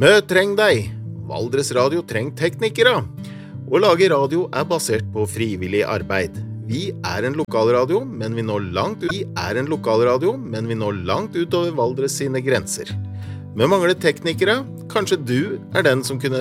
Treng deg! Valdres Radio trenger teknikere. Å lage radio basert på frivillig arbeid. Vi en lokalradio, men vi når langt utover Valdres sine grenser. Vi mangler teknikere. Kanskje du den som kunne